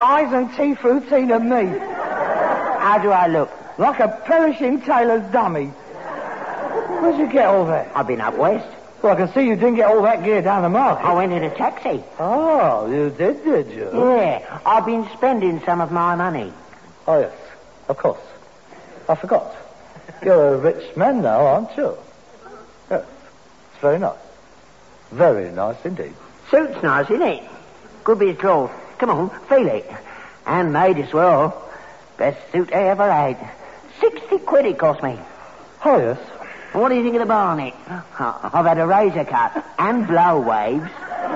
eyes and teeth routine of me. How do I look? Like a perishing tailor's dummy. Where'd you get all that? I've been up west. Well, I can see you didn't get all that gear down the market. I went in a taxi. Oh, you did you? Yeah, I've been spending some of my money. Oh, yes, of course. I forgot. You're a rich man now, aren't you? Yes, it's very nice. Very nice indeed. Suit's nice, isn't it? Good bit of cloth. Come on, feel it. Handmade as well. Best suit I ever had. 60 quid it cost me. Oh, yes. And what do you think of the barnet? I've had a razor cut and blow waves.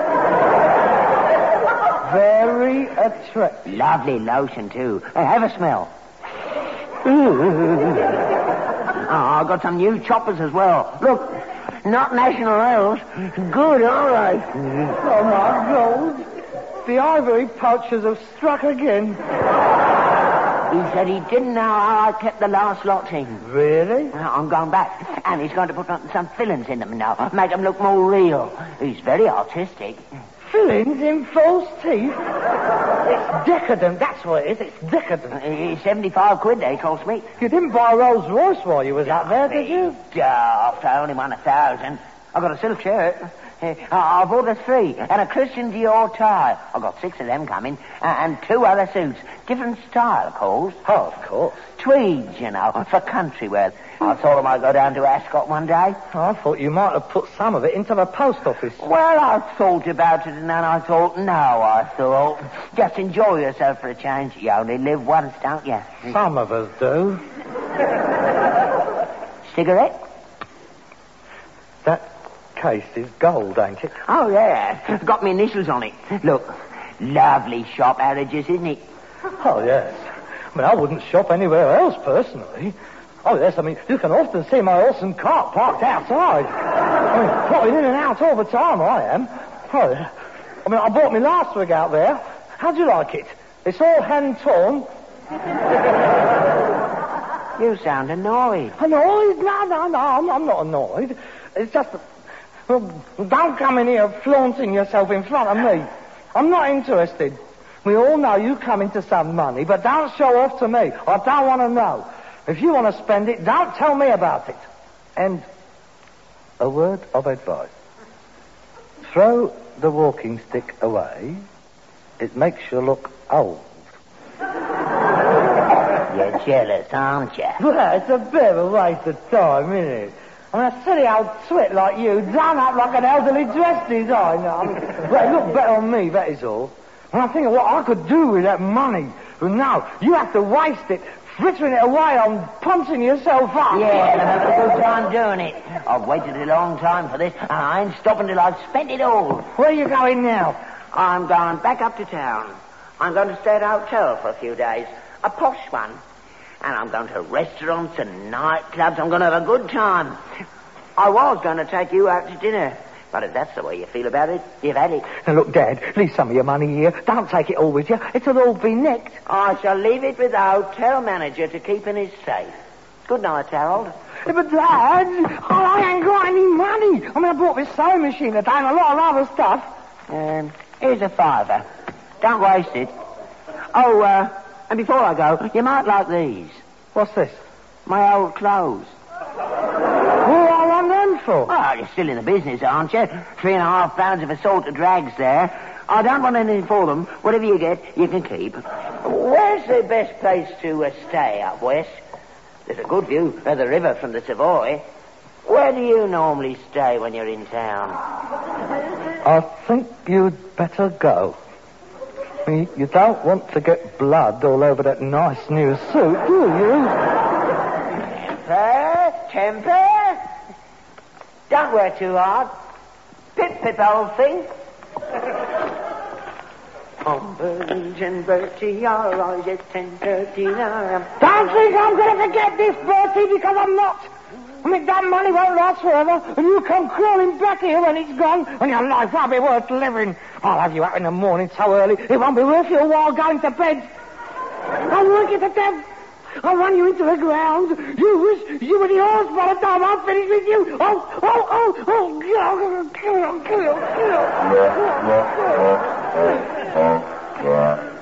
Very attractive. Lovely lotion, too. Hey, have a smell. I've got some new choppers as well. Look, not National Rails. Good, all right. Oh, my God. The ivory poachers have struck again. He said he didn't know how I kept the last lot in. Really? I'm going back, and he's going to put some fillings in them now, make them look more real. He's very artistic. Fillings in false teeth? It's decadent, that's what it is. It's decadent. 75 quid they cost me. You didn't buy a Rolls Royce while you was out there, did you? Daft, I only won 1,000. I got a silk shirt. I bought a 3 and a Christian Dior tie. I got 6 of them coming, and 2 other suits. Different style, of course. Oh, of course. Tweeds, you know, for country wear. I thought I might go down to Ascot one day. I thought you might have put some of it into the post office. Well, I thought about it, and then I thought, just enjoy yourself for a change. You only live once, don't you? Some of us do. Cigarette? That case is gold, ain't it? Oh, yeah. Got my initials on it. Look, lovely shop, Harridge's, isn't it? Oh, yes. I mean, I wouldn't shop anywhere else, personally. Oh, yes, I mean, you can often see my horse and cart parked outside. I mean, plodding in and out all the time, I am. Oh, yeah. I mean, I bought my last wig out there. How'd you like it? It's all hand-torn. You sound annoyed. Annoyed? No, I'm not annoyed. It's just... Well, don't come in here flaunting yourself in front of me. I'm not interested. We all know you come into some money, but don't show off to me. I don't want to know. If you want to spend it, don't tell me about it. And a word of advice. Throw the walking stick away. It makes you look old. You're jealous, aren't you? Well, it's a bit of a waste of time, isn't it? I mean, a silly old twit like you, done up like an elderly dress designer. I mean, well, it looked better on me, that is all. And I think of what I could do with that money. But now, you have to waste it, frittering it away on punching yourself up. Yeah, and I've had a good time doing it. I've waited a long time for this, and I ain't stopping till I've spent it all. Where are you going now? I'm going back up to town. I'm going to stay at a hotel for a few days. A posh one. And I'm going to restaurants and nightclubs. I'm going to have a good time. I was going to take you out to dinner. But if that's the way you feel about it, you've had it. Now, look, Dad, leave some of your money here. Don't take it all with you. It'll all be nicked. I shall leave it with the hotel manager to keep in his safe. Good night, Harold. Yeah, but, Dad, I ain't got any money. I mean, I bought this sewing machine today and a lot of other stuff. Here's a $5. Don't waste it. Oh, and before I go, you might like these. What's this? My old clothes. What do I want them for? Well, you're still in the business, aren't you? 3.5 pounds of assorted drags there. I don't want anything for them. Whatever you get, you can keep. Where's the best place to stay up west? There's a good view of the river from the Savoy. Where do you normally stay when you're in town? I think you'd better go. You don't want to get blood all over that nice new suit, do you? Temper. Don't work too hard. Pip, old thing. Burns and Bertie are always at 10:30. Don't think I'm going to forget this, Bertie, because I'm not. I mean, that money won't last forever, and you come crawling back here when it's gone, and your life won't be worth living. I'll have you up in the morning so early, it won't be worth your while going to bed. I'll work you to death. I'll run you into the ground. You wish you were the horse by the time I'm finished with you. Oh, kill.